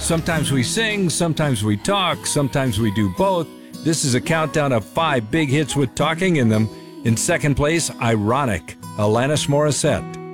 Sometimes we sing, sometimes we talk, sometimes we do both. This is a countdown of 5 big hits with talking in them. In second place, Ironic, Alanis Morissette.